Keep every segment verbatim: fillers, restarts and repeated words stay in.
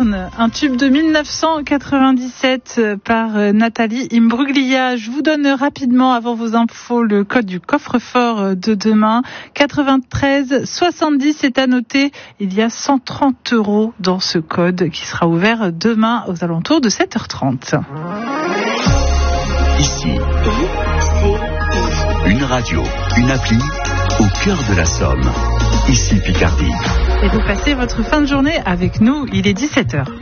Licorne, un tube de mille neuf cent quatre-vingt-dix-sept par Nathalie Imbruglia. Je vous donne rapidement, avant vos infos, le code du coffre-fort de demain. quatre-vingt-treize soixante-dix est à noter. Il y a cent trente euros dans ce code qui sera ouvert demain aux alentours de sept heures trente. Ici, une radio, une appli au cœur de la Somme. Ici Picardie. Et vous passez votre fin de journée avec nous, il est dix-sept heures.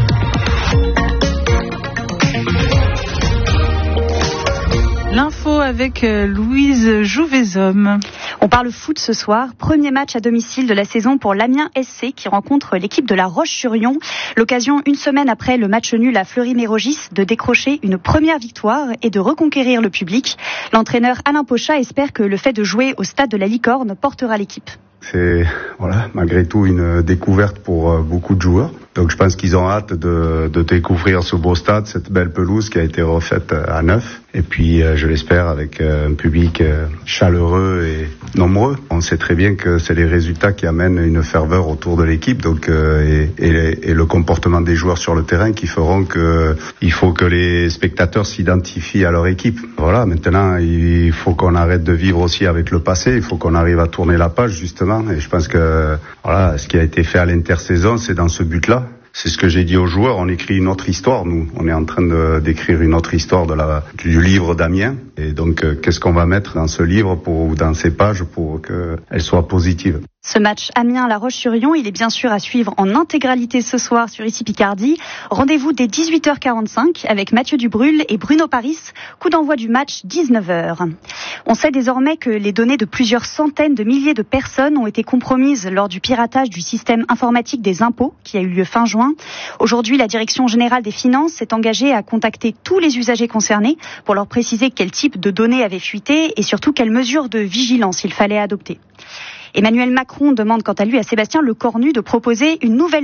L'info avec Louise Jouvezhomme. On parle foot ce soir. Premier match à domicile de la saison pour l'Amiens S C qui rencontre l'équipe de La Roche-sur-Yon. L'occasion, une semaine après le match nul à Fleury-Mérogis, de décrocher une première victoire et de reconquérir le public. L'entraîneur Alain Pochat espère que le fait de jouer au stade de la Licorne portera l'équipe. C'est voilà, malgré tout une découverte pour beaucoup de joueurs. Donc je pense qu'ils ont hâte de, de découvrir ce beau stade, cette belle pelouse qui a été refaite à neuf. Et puis je l'espère avec un public chaleureux et nombreux. On sait très bien que c'est les résultats qui amènent une ferveur autour de l'équipe, donc et, et, et le comportement des joueurs sur le terrain qui feront que il faut que les spectateurs s'identifient à leur équipe. Voilà, maintenant il faut qu'on arrête de vivre aussi avec le passé. Il faut qu'on arrive à tourner la page justement. Et je pense que voilà, ce qui a été fait à l'intersaison, c'est dans ce but-là. C'est ce que j'ai dit aux joueurs, on écrit une autre histoire, nous. On est en train de, d'écrire une autre histoire de la, du livre d'Amiens. Et donc, euh, qu'est-ce qu'on va mettre dans ce livre pour, ou dans ces pages pour qu'elle soit positive? Ce match Amiens-La Roche-sur-Yon, il est bien sûr à suivre en intégralité ce soir sur Ici Picardie. Rendez-vous dès dix-huit heures quarante-cinq avec Mathieu Dubrul et Bruno Paris. Coup d'envoi du match dix-neuf heures. On sait désormais que les données de plusieurs centaines de milliers de personnes ont été compromises lors du piratage du système informatique des impôts qui a eu lieu fin juin. Aujourd'hui, la Direction générale des finances s'est engagée à contacter tous les usagers concernés pour leur préciser quel type de données avaient fuité et surtout quelles mesures de vigilance il fallait adopter. Emmanuel Macron demande quant à lui à Sébastien Lecornu de proposer une nouvelle